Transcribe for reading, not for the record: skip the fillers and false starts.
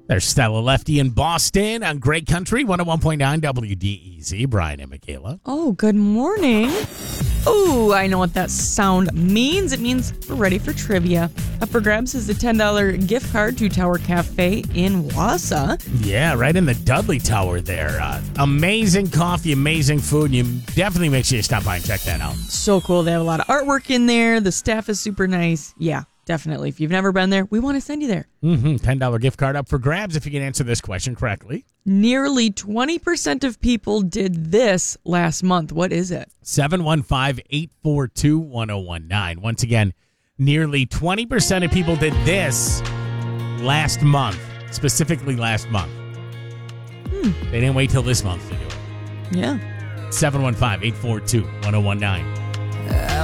There's Stella Lefty in Boston on Great Country, 101.9 WDEZ. Brian and Michaela. Oh, good morning. Oh, I know what that sound means. It means we're ready for trivia. Up for grabs is the $10 gift card to Tower Cafe in Wausau. Yeah, right in the Dudley Tower there. Amazing coffee, amazing food. You definitely make sure you stop by and check that out. So cool. They have a lot of artwork in there. The staff is super nice. Yeah, definitely. If you've never been there, we want to send you there. $10 gift card up for grabs if you can answer this question correctly. Nearly 20% of people did this last month. What is it? 715-842-1019. Once again, nearly 20% of people did this last month, specifically last month. They didn't wait till this month to do it. Yeah. 715-842-1019.